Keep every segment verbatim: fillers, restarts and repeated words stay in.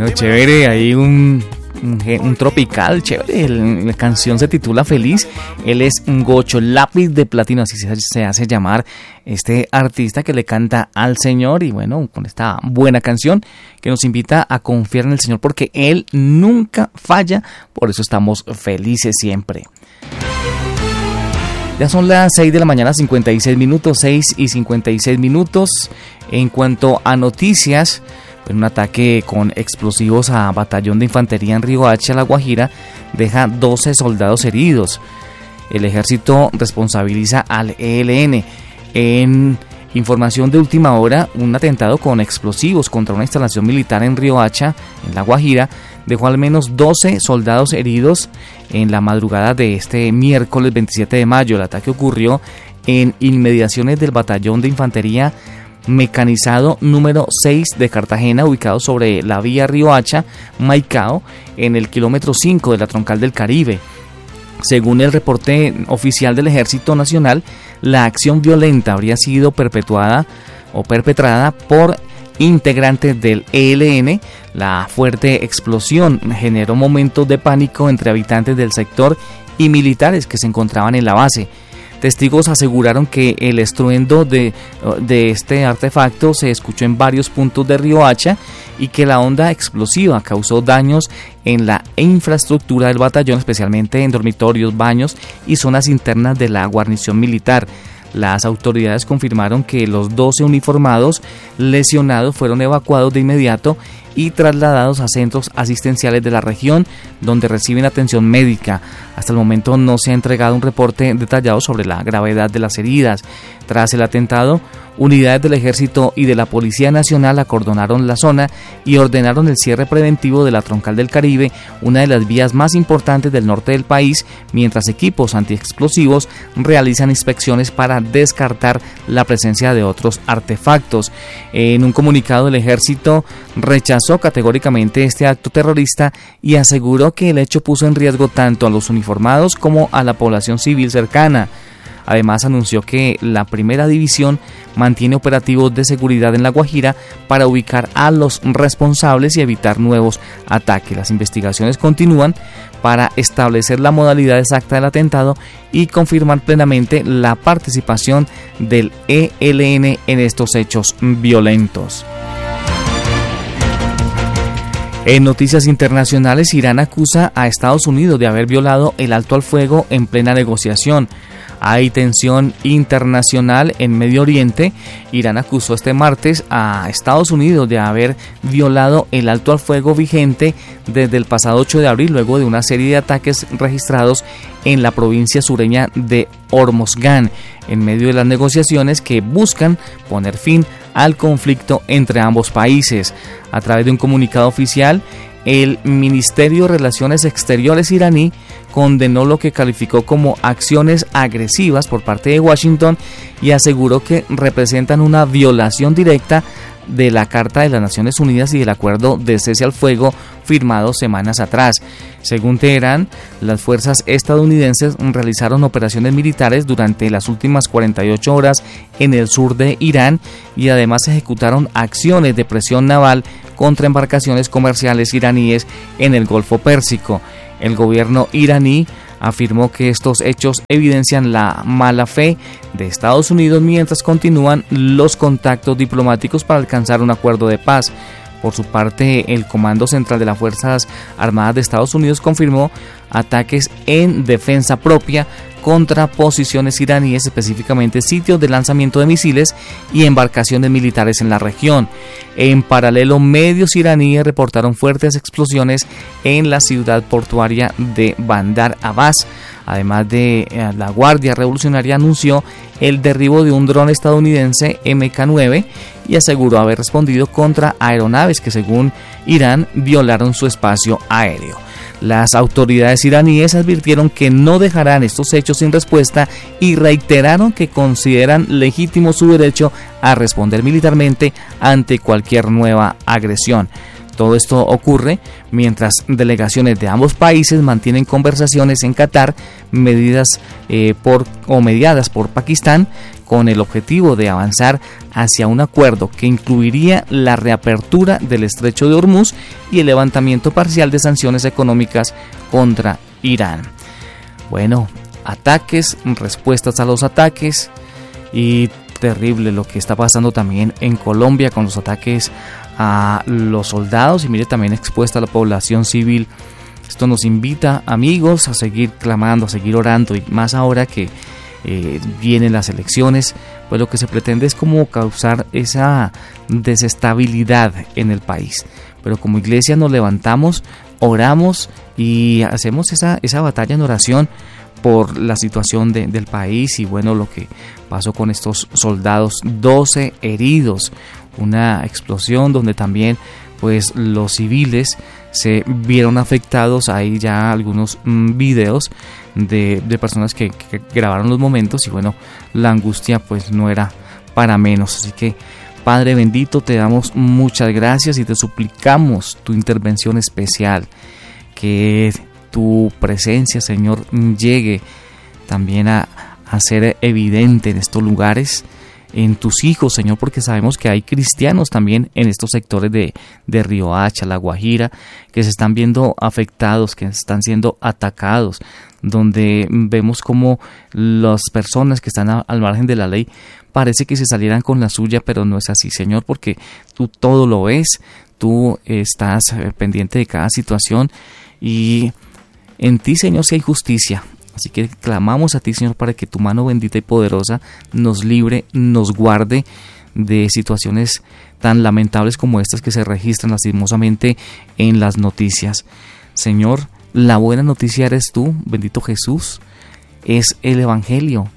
Bueno, chévere, hay un, un, un tropical, chévere, el, la canción se titula Feliz, él es Gocho, lápiz de platino, así se, se hace llamar este artista que le canta al Señor, y bueno, con esta buena canción que nos invita a confiar en el Señor porque Él nunca falla, por eso estamos felices siempre. Ya son las seis de la mañana, cincuenta y seis minutos, seis y cincuenta y seis minutos. En cuanto a noticias, un ataque con explosivos a batallón de infantería en Riohacha, La Guajira, deja doce soldados heridos. El ejército responsabiliza al E L N. En información de última hora, un atentado con explosivos contra una instalación militar en Riohacha, en La Guajira, dejó al menos doce soldados heridos en la madrugada de este miércoles veintisiete de mayo. El ataque ocurrió en inmediaciones del batallón de infantería mecanizado número seis de Cartagena, ubicado sobre la vía Riohacha-Maicao, en el kilómetro cinco de la Troncal del Caribe. Según el reporte oficial del Ejército Nacional, la acción violenta habría sido perpetuada o perpetrada por integrantes del E L N. La fuerte explosión generó momentos de pánico entre habitantes del sector y militares que se encontraban en la base. Testigos aseguraron que el estruendo de, de este artefacto se escuchó en varios puntos de Riohacha y que la onda explosiva causó daños en la infraestructura del batallón, especialmente en dormitorios, baños y zonas internas de la guarnición militar. Las autoridades confirmaron que los doce uniformados lesionados fueron evacuados de inmediato y trasladados a centros asistenciales de la región donde reciben atención médica. Hasta el momento no se ha entregado un reporte detallado sobre la gravedad de las heridas. Tras el atentado, unidades del Ejército y de la Policía Nacional acordonaron la zona y ordenaron el cierre preventivo de la Troncal del Caribe, una de las vías más importantes del norte del país, mientras equipos antiexplosivos realizan inspecciones para descartar la presencia de otros artefactos. En un comunicado, el Ejército rechazó categóricamente este acto terrorista y aseguró que el hecho puso en riesgo tanto a los uniformados como a la población civil cercana. Además, anunció que la primera división mantiene operativos de seguridad en La Guajira para ubicar a los responsables y evitar nuevos ataques. Las investigaciones continúan para establecer la modalidad exacta del atentado y confirmar plenamente la participación del E L N en estos hechos violentos. En noticias internacionales, Irán acusa a Estados Unidos de haber violado el alto al fuego en plena negociación. Hay tensión internacional en Medio Oriente. Irán acusó este martes a Estados Unidos de haber violado el alto al fuego vigente desde el pasado ocho de abril, luego de una serie de ataques registrados en la provincia sureña de Hormozgán, en medio de las negociaciones que buscan poner fin al conflicto entre ambos países. A través de un comunicado oficial, el Ministerio de Relaciones Exteriores iraní condenó lo que calificó como acciones agresivas por parte de Washington y aseguró que representan una violación directa de la Carta de las Naciones Unidas y del acuerdo de cese al fuego firmado semanas atrás. Según Teherán, las fuerzas estadounidenses realizaron operaciones militares durante las últimas cuarenta y ocho horas en el sur de Irán y además ejecutaron acciones de presión naval contra embarcaciones comerciales iraníes en el Golfo Pérsico. El gobierno iraní afirmó que estos hechos evidencian la mala fe de Estados Unidos mientras continúan los contactos diplomáticos para alcanzar un acuerdo de paz. Por su parte, el Comando Central de las Fuerzas Armadas de Estados Unidos confirmó ataques en defensa propia contra posiciones iraníes, específicamente sitios de lanzamiento de misiles y embarcaciones militares en la región. En paralelo, medios iraníes reportaron fuertes explosiones en la ciudad portuaria de Bandar Abbas. Además de eh, la Guardia Revolucionaria anunció el derribo de un dron estadounidense M K nueve y aseguró haber respondido contra aeronaves que, según Irán, violaron su espacio aéreo. Las autoridades iraníes advirtieron que no dejarán estos hechos sin respuesta y reiteraron que consideran legítimo su derecho a responder militarmente ante cualquier nueva agresión. Todo esto ocurre mientras delegaciones de ambos países mantienen conversaciones en Qatar, medidas eh, por o mediadas por Pakistán, con el objetivo de avanzar hacia un acuerdo que incluiría la reapertura del estrecho de Hormuz y el levantamiento parcial de sanciones económicas contra Irán. Bueno, ataques, respuestas a los ataques, y terrible lo que está pasando también en Colombia con los ataques a los soldados, y mire, también expuesta a la población civil. Esto nos invita, amigos, a seguir clamando, a seguir orando, y más ahora que eh, vienen las elecciones, pues lo que se pretende es como causar esa desestabilidad en el país. Pero como iglesia nos levantamos, oramos y hacemos esa, esa batalla en oración por la situación de, del país. Y bueno, lo que pasó con estos soldados, doce heridos, una explosión donde también pues los civiles se vieron afectados. Hay ya algunos mmm, videos de, de personas que, que grabaron los momentos, y bueno, la angustia pues no era para menos. Así que Padre bendito, te damos muchas gracias y te suplicamos tu intervención especial, que tu presencia, Señor, llegue también a, a ser evidente en estos lugares, en tus hijos, Señor, porque sabemos que hay cristianos también en estos sectores de, de Riohacha, La Guajira, que se están viendo afectados, que están siendo atacados, donde vemos como las personas que están a, al margen de la ley parece que se salieran con la suya, pero no es así, Señor, porque tú todo lo ves, tú estás pendiente de cada situación, y en ti, Señor, sí hay justicia. Así que clamamos a ti, Señor, para que tu mano bendita y poderosa nos libre, nos guarde de situaciones tan lamentables como estas que se registran lastimosamente en las noticias. Señor, la buena noticia eres tú, bendito Jesús, es el Evangelio.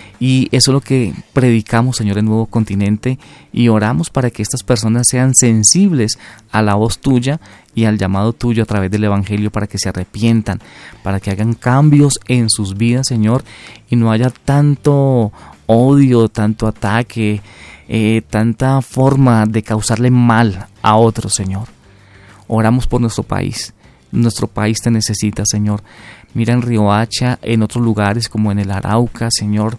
Y eso es lo que predicamos, Señor, en Nuevo Continente, y oramos para que estas personas sean sensibles a la voz tuya y al llamado tuyo a través del Evangelio, para que se arrepientan, para que hagan cambios en sus vidas, Señor, y no haya tanto odio, tanto ataque, eh, tanta forma de causarle mal a otros, Señor. Oramos por nuestro país. Nuestro país te necesita, Señor. Mira en Riohacha, en otros lugares como en el Arauca, Señor,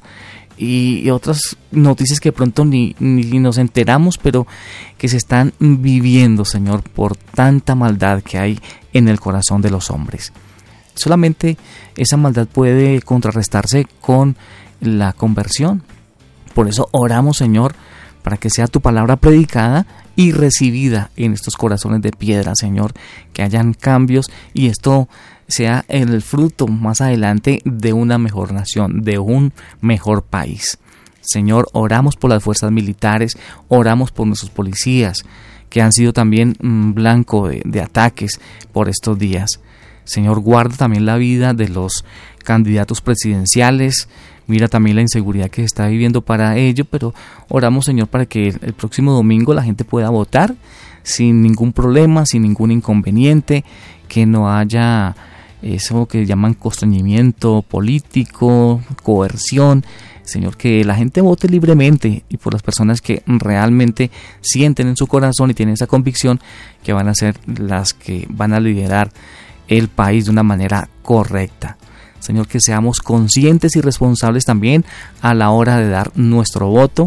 y, y otras noticias que pronto ni, ni nos enteramos, pero que se están viviendo, Señor, por tanta maldad que hay en el corazón de los hombres. Solamente esa maldad puede contrarrestarse con la conversión. Por eso oramos, Señor, para que sea tu palabra predicada y recibida en estos corazones de piedra, Señor, que hayan cambios y esto sea el fruto más adelante de una mejor nación, de un mejor país. Señor, oramos por las fuerzas militares, oramos por nuestros policías, que han sido también mmm, blanco de, de ataques por estos días. Señor, guarda también la vida de los candidatos presidenciales. Mira también la inseguridad que se está viviendo para ello, pero oramos, Señor, para que el próximo domingo la gente pueda votar sin ningún problema, sin ningún inconveniente, que no haya eso que llaman constreñimiento político, coerción. Señor, que la gente vote libremente y por las personas que realmente sienten en su corazón y tienen esa convicción que van a ser las que van a liderar el país de una manera correcta. Señor, que seamos conscientes y responsables también a la hora de dar nuestro voto.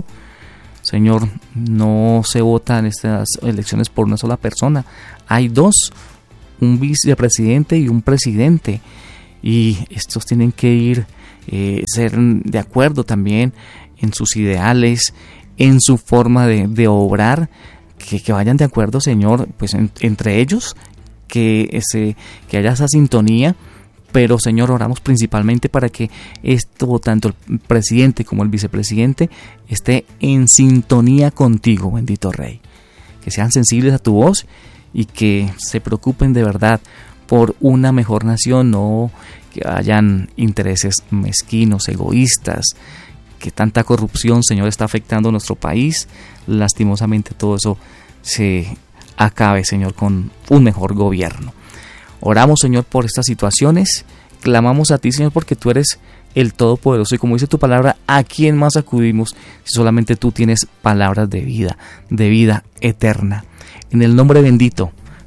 Señor, no se vota en estas elecciones por una sola persona. Hay dos, un vicepresidente y un presidente. Y estos tienen que ir, eh, ser de acuerdo también en sus ideales, en su forma de, de obrar, que, que vayan de acuerdo, Señor, pues en, entre ellos, que, ese, que haya esa sintonía. Pero, Señor, oramos principalmente para que esto, tanto el presidente como el vicepresidente, esté en sintonía contigo, bendito Rey. Que sean sensibles a tu voz y que se preocupen de verdad por una mejor nación, no que hayan intereses mezquinos, egoístas, que tanta corrupción, Señor, está afectando a nuestro país. Lastimosamente todo eso se acabe, Señor, con un mejor gobierno. Oramos, Señor, por estas situaciones, clamamos a ti, Señor, porque tú eres el Todopoderoso y como dice tu palabra, ¿a quién más acudimos si solamente tú tienes palabras de vida, de vida eterna? En el nombre bendito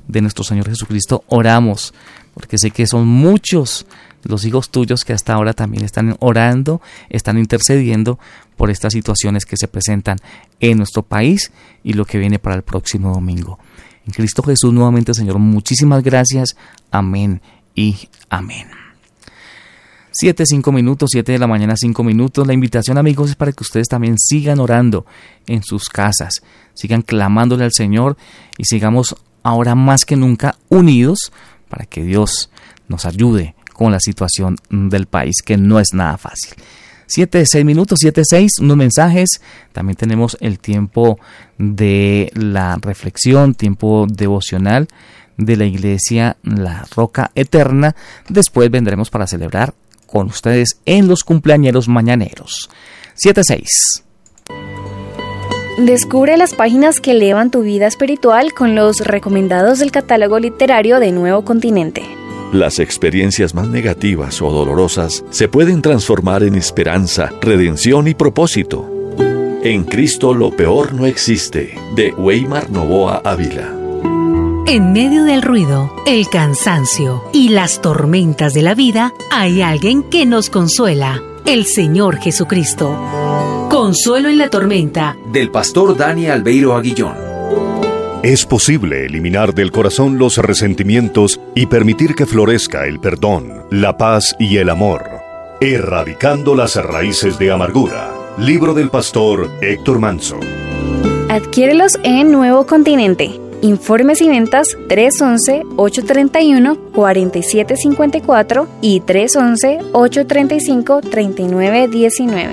de nuestro Señor Jesucristo, oramos, porque sé que son muchos los hijos tuyos que hasta ahora también están orando, están intercediendo por estas situaciones que se presentan en nuestro país y lo que viene para el próximo domingo. En Cristo Jesús nuevamente, Señor, muchísimas gracias. Amén y amén. Siete, cinco minutos, siete de la mañana, cinco minutos. La invitación, amigos, es para que ustedes también sigan orando en sus casas, sigan clamándole al Señor y sigamos ahora más que nunca unidos para que Dios nos ayude con la situación del país, que no es nada fácil. Siete, seis minutos, siete, seis, unos mensajes. También tenemos el tiempo de la reflexión, tiempo devocional de la iglesia La Roca Eterna. Después vendremos para celebrar con ustedes en los cumpleañeros mañaneros. siete, seis. Descubre las páginas que elevan tu vida espiritual con los recomendados del catálogo literario de Nuevo Continente. Las experiencias más negativas o dolorosas se pueden transformar en esperanza, redención y propósito. En Cristo lo peor no existe, de Weimar Novoa Ávila. En medio del ruido, el cansancio y las tormentas de la vida, hay alguien que nos consuela, el Señor Jesucristo. Consuelo en la tormenta, del pastor Dani Albeiro Aguillón. Es posible eliminar del corazón los resentimientos y permitir que florezca el perdón, la paz y el amor, erradicando las raíces de amargura. Libro del pastor Héctor Manso. Adquiérelos en Nuevo Continente. Informes y ventas tres once, ocho treinta y uno, cuarenta y siete cincuenta y cuatro y tres once, ocho treinta y cinco, treinta y nueve diecinueve.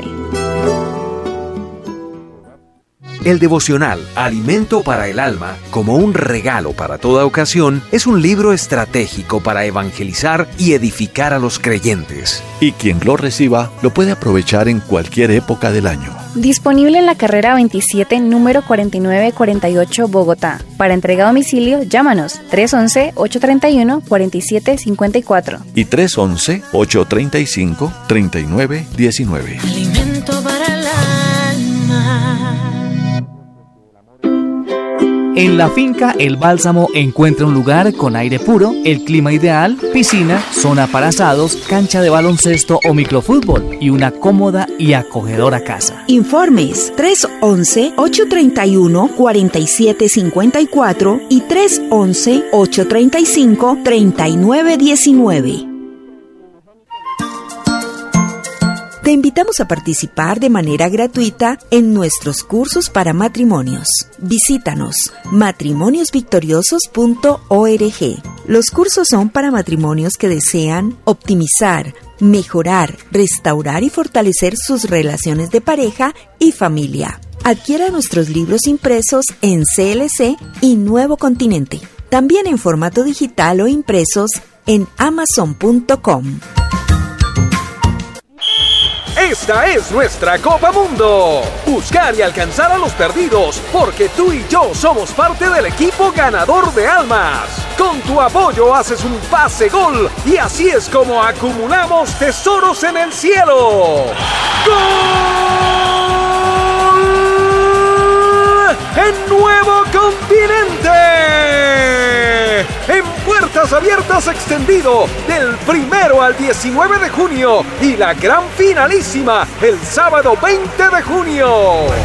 El devocional Alimento para el Alma, como un regalo para toda ocasión, es un libro estratégico para evangelizar y edificar a los creyentes. Y quien lo reciba lo puede aprovechar en cualquier época del año. Disponible en la carrera veintisiete, número cuarenta y nueve cuarenta y ocho, Bogotá. Para entrega a domicilio, llámanos tres once, ocho treinta y uno, cuarenta y siete cincuenta y cuatro. Y tres once, ocho treinta y cinco, treinta y nueve diecinueve. Alimento para el alma. En la finca El Bálsamo encuentra un lugar con aire puro, el clima ideal, piscina, zona para asados, cancha de baloncesto o microfútbol y una cómoda y acogedora casa. Informes tres once, ocho treinta y uno, cuarenta y siete cincuenta y cuatro y tres once, ocho treinta y cinco, treinta y nueve diecinueve. Te invitamos a participar de manera gratuita en nuestros cursos para matrimonios. Visítanos matrimonios victoriosos punto org. Los cursos son para matrimonios que desean optimizar, mejorar, restaurar y fortalecer sus relaciones de pareja y familia. Adquiera nuestros libros impresos en C L C y Nuevo Continente. También en formato digital o impresos en amazon punto com. Esta es nuestra Copa Mundo. Buscar y alcanzar a los perdidos, porque tú y yo somos parte del equipo ganador de almas. Con tu apoyo haces un pase gol y así es como acumulamos tesoros en el cielo. ¡Gol! ¡En Nuevo Continente! En Puertas Abiertas extendido del primero al diecinueve de junio y la gran finalísima el sábado veinte de junio.